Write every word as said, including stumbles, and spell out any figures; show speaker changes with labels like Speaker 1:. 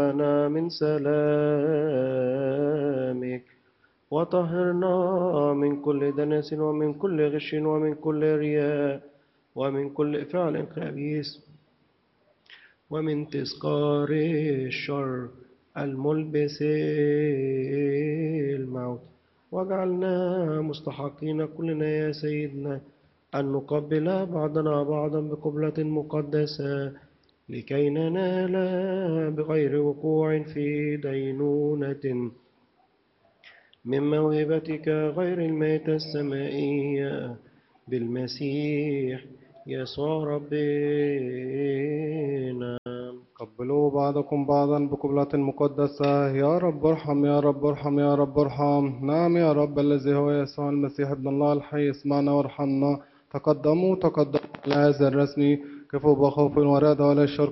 Speaker 1: لنا من سلامك، وطهرنا من كل دنس ومن كل غش ومن كل رياء ومن كل فعل خبيث ومن تذكار الشر الملبس الموت، واجعلنا مستحقين كلنا يا سيدنا أن نقبل بعضنا بعضا بقبلة مقدسة لكي ننال بغير وقوع في دينونة من موهبتك غير الميتة السمائية بالمسيح يسوع ربنا.
Speaker 2: قبلوا بعضكم بعضا بقبلة مقدسة. يا رب ارحم، يا رب ارحم، يا رب ارحم. نعم يا رب الذي هو يسوع المسيح ابن الله الحي، اسمعنا وارحمنا. تقدموا تقدموا على هذا الرسم، كفوا بخوف ورعدة ولا شر